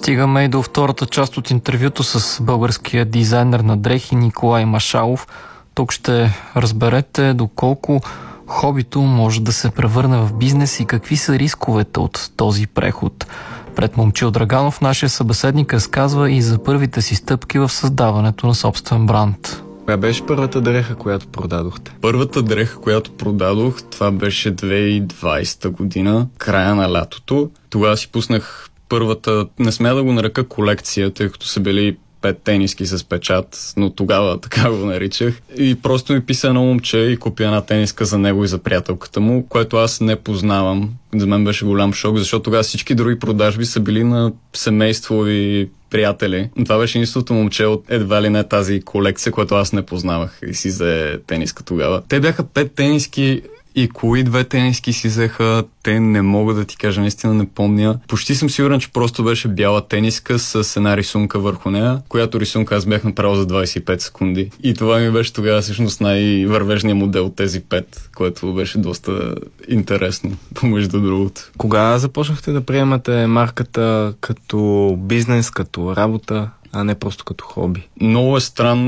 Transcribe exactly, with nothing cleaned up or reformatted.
Стигаме и до втората част от интервюто с българския дизайнер на дрехи Николай Машалов. Тук ще разберете доколко хобито може да се превърне в бизнес и какви са рисковете от този преход. Пред Момчил Драганов нашия събеседник разказва и за първите си стъпки в създаването на собствен бранд. Коя беше първата дреха, която продадохте? Първата дреха, която продадох, това беше две хиляди и двадесета година, края на лятото. Тогава си пуснах първата, не смея да го нарека колекция, тъй като са били пет тениски с печат, но тогава така го наричах. И просто ми писа едно момче и купи една тениска за него и за приятелката му, което аз не познавам. За мен беше голям шок, защото тогава всички други продажби са били на семейство и приятели. Това беше единственото момче от едва ли не тази колекция, което аз не познавах и си взе тениска тогава. Те бяха пет тениски. И кои две тениски си взеха, те не мога да ти кажа, наистина не помня. Почти съм сигурен, че просто беше бяла тениска с една рисунка върху нея, която рисунка аз бях направил за двадесет и пет секунди. И това ми беше тогава всъщност най-вървежният модел от тези пет, което беше доста интересно, помежду другото. Кога започнахте да приемате марката като бизнес, като работа, а не просто като хоби? Много е странно.